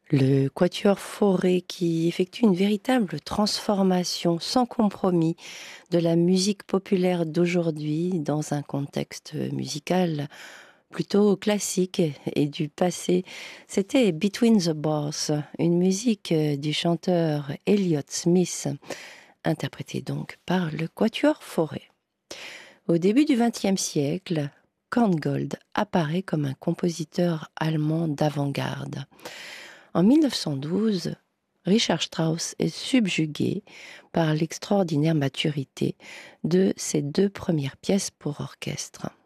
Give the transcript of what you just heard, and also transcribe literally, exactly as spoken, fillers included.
Le Quatuor Fauré qui effectue une véritable transformation sans compromis de la musique populaire d'aujourd'hui dans un contexte musical plutôt classique et du passé. C'était Between the Bars, une musique du chanteur Elliott Smith, interprétée donc par le Quatuor Fauré. Au début du vingtième siècle, Korngold apparaît comme un compositeur allemand d'avant-garde. En mille neuf cent douze, Richard Strauss est subjugué par l'extraordinaire maturité de ses deux premières pièces pour orchestre.